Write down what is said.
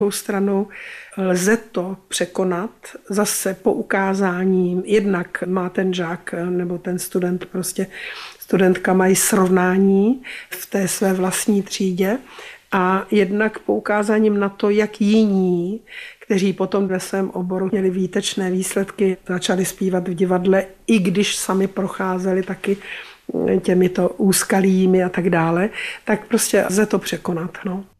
druhou stranu lze to překonat zase poukázáním. Jednak má ten žák nebo ten student studentka mají srovnání v té své vlastní třídě a jednak poukázáním na to, jak jiní, kteří potom ve svém oboru měli výtečné výsledky, začali zpívat v divadle, i když sami procházeli taky těmito úskalími a tak dále, tak prostě lze to překonat. No.